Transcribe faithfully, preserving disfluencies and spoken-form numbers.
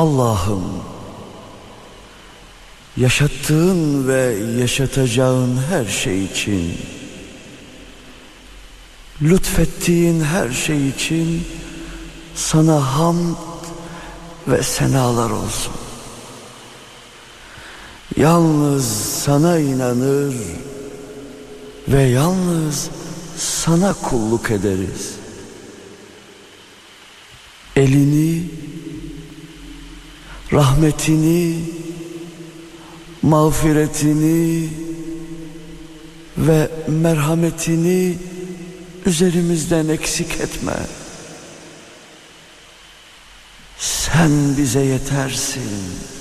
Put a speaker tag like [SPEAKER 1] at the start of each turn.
[SPEAKER 1] Allah'ım, yaşattığın ve yaşatacağın her şey için, lütfettiğin her şey için sana hamd ve senalar olsun. Yalnız sana inanır ve yalnız sana kulluk ederiz. Elini, rahmetini, mağfiretini ve merhametini üzerimizden eksik etme. Sen bize yetersin.